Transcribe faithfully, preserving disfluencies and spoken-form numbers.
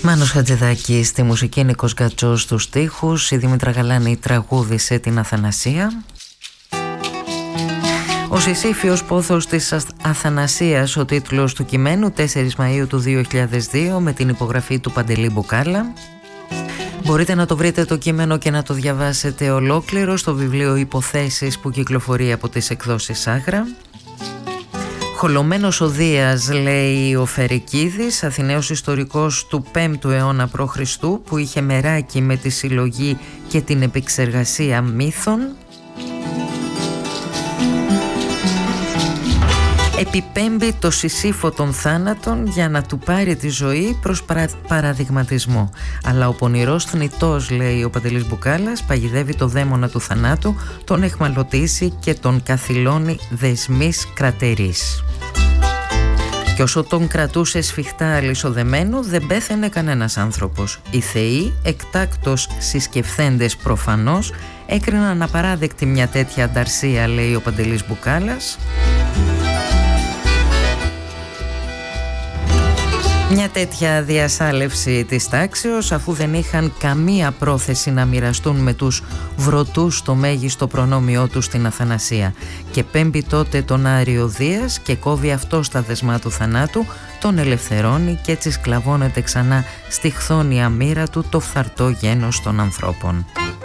Μάνος Χατζηδάκης στη μουσική, Νίκος Γκατσός στους στίχους, η Δήμητρα Γαλάνη τραγούδισε την Αθανασία. Ο Συσήφιος πόθος της Αθανασίας, ο τίτλος του κειμένου, τέσσερις Μαΐου του δύο χιλιάδες δύο, με την υπογραφή του Παντελή Μπουκάλα. Μπορείτε να το βρείτε το κείμενο και να το διαβάσετε ολόκληρο στο βιβλίο Υποθέσεις που κυκλοφορεί από τις εκδόσεις Άγρα. Χολωμένος ο Δίας, λέει ο Φερικίδης, Αθηναίος ιστορικός του πέμπτου αιώνα π.Χ., που είχε μεράκι με τη συλλογή και την επεξεργασία μύθων. Επιπέμπει το Συσήφο των θάνατων για να του πάρει τη ζωή προς παρα... παραδειγματισμό. Αλλά ο πονηρός θνητός, λέει ο Παντελής Μπουκάλας, παγιδεύει το δαίμονα του θανάτου, τον εχμαλωτήσει και τον καθυλώνει δεσμής κρατερής. Και όσο τον κρατούσε σφιχτά αλυσοδεμένο, δεν πέθαινε κανένας άνθρωπος. Οι θεοί, εκτάκτως συσκεφθέντες προφανώς, έκριναν απαράδεκτη μια τέτοια ανταρσία, λέει ο Παντελής Μπουκάλας. Μια τέτοια διασάλευση της τάξεως, αφού δεν είχαν καμία πρόθεση να μοιραστούν με τους βρωτούς το μέγιστο προνόμιό τους στην Αθανασία. Και πέμπει τότε τον Άριο Δίας και κόβει αυτό στα δεσμά του θανάτου, τον ελευθερώνει και έτσι σκλαβώνεται ξανά στη χθόνια μοίρα του το φθαρτό γένος των ανθρώπων.